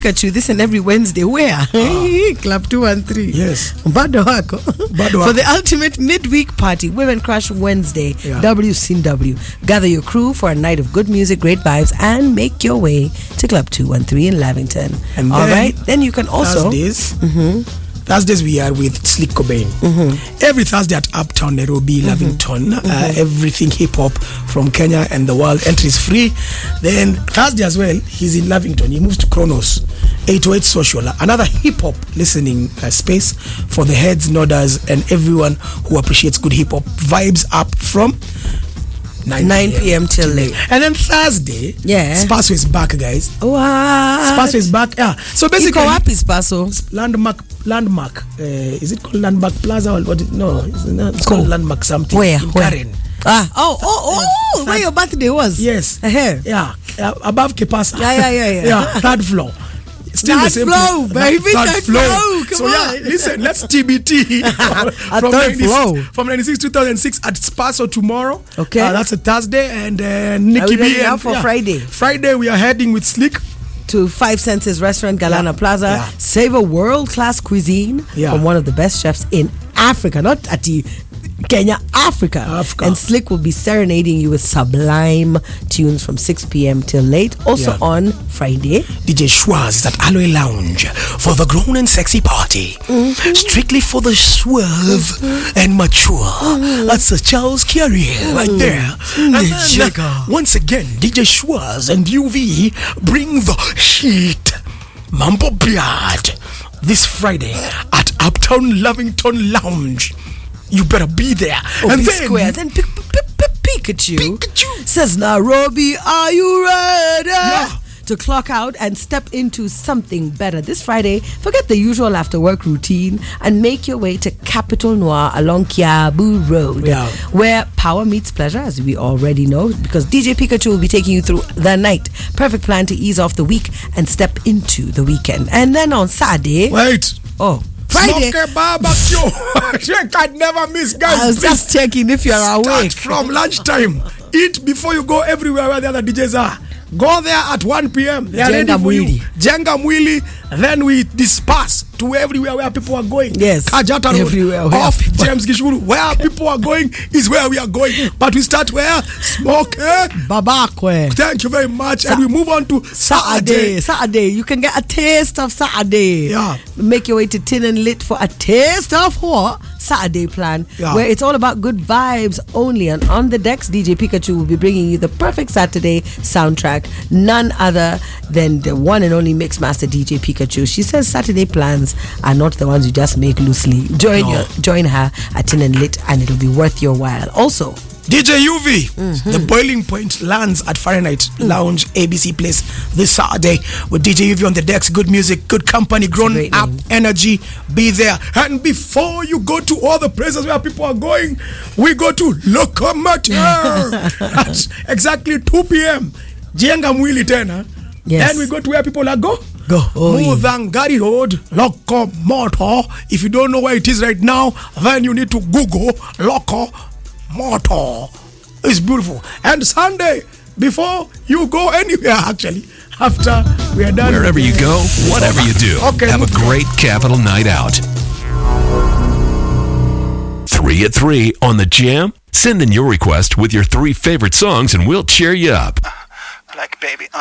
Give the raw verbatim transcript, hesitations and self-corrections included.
Pikachu this and every Wednesday. Where? Oh. Club two one three. Yes. Bado wako. Bado wako. For the ultimate midweek party, Women Crush Wednesday, yeah. W C W. Gather your crew for a night of good music, great vibes, and make your way to Club two one three in Lavington. And all right, then you can also Thursdays. Mm-hmm. Thursdays we are with Slick Cobain. Mm-hmm. Every Thursday at Uptown Nairobi, Lavington. Mm-hmm. Uh, everything hip hop from Kenya and the world. Entry is free. Then Thursday as well, he's in Lavington. He moves to Kronos, eight oh eight Social, another hip hop listening uh, space for the heads, nodders, and everyone who appreciates good hip hop. Vibes up from nine p.m. till late. And then Thursday, yeah, Spaso is back, guys. Wow. Spaso is back. Yeah. So basically, Iko wapi Spaso? Landmark, Landmark. Uh, is it called Landmark Plaza or what? It, no, it's, not, it's cool. called Landmark something. Where? In Where? Karen. Ah, oh, oh, oh, uh, where your birthday was? Yes. Uh-huh. Yeah, uh, above Kepasa. Yeah, yeah, yeah, yeah. Yeah, third floor. Still third the same flow, place. Baby, third, third floor. flow. Come so on. yeah, listen, let's T B T from third flow. From ninety-six two thousand six at Spaso tomorrow. Okay, uh, that's a Thursday, and uh, Nikki B. And, for yeah. Friday. Friday we are heading with Slick to Five Senses Restaurant, Galana yeah. Plaza. Yeah. Savor world-class cuisine yeah. from one of the best chefs in Africa, not at the Kenya, Africa. Africa. And Slick will be serenading you with sublime tunes from six p.m. till late. Also yeah. on Friday, D J Schwaz is at Alloy Lounge for the grown and sexy party. Mm-hmm. Strictly for the swerve mm-hmm. and mature. Mm-hmm. That's a Charles Carey mm-hmm. right there. Mm-hmm. And then, uh, once again, D J Schwaz and U V bring the heat. Mambo Blood this Friday at Uptown Lavington Lounge. You better be there. Oh, and be then square. Then p- p- p- Pikachu, Pikachu says, Nairobi, are you ready yeah. to clock out and step into something better this Friday? Forget the usual after work routine and make your way to Capital Noir along Kiabu Road, yeah. where power meets pleasure, as we already know, because D J Pikachu will be taking you through the night. Perfect plan to ease off the week and step into the weekend. And then on Saturday, wait, oh. Friday. Smoke barbecue. You can never miss, guys. I was please. just checking if you're Start awake. From lunchtime. Eat before you go everywhere where the other D Js are. Go there at one p.m. They are Jenga ready for Mwili. you. Jenga Mwili. Then we disperse to everywhere where people are going. Yes. Kajata Road. Everywhere. Off James Gishuru. Where people are going is where we are going. But we start where? Smoke. Eh? Babakwe. Thank you very much. Sa- and we move on to Saturday. Saturday. Saturday. You can get a taste of Saturday. Yeah. Make your way to Tin and Lit for a taste of what? Saturday plan. Yeah. Where it's all about good vibes only. And on the decks, D J Pikachu will be bringing you the perfect Saturday soundtrack. None other than the one and only Mixmaster D J Pikachu. She says Saturday plans are not the ones you just make loosely. Join no. your, join her at Tin and Lit and it'll be worth your while. Also, D J U V, mm-hmm. the Boiling Point lands at Fahrenheit mm. Lounge, A B C Place this Saturday with D J U V on the decks. Good music, good company, grown up name. Energy. Be there. And before you go to all the places where people are going, we go to Locomotive at exactly two p.m. Jenga Mwili tena. Yes. Then we go to where people are go. Go. Oh, Mudhangari yeah. Road, Locomotive. If you don't know where it is right now, then you need to Google Locomotive. Motor is beautiful. And Sunday, before you go anywhere, actually, after we are done, wherever you go, whatever you do, okay, have a great Capital night out. Three at three on the Jam. Send in your request with your three favorite songs, and we'll cheer you up. Black baby. Uh.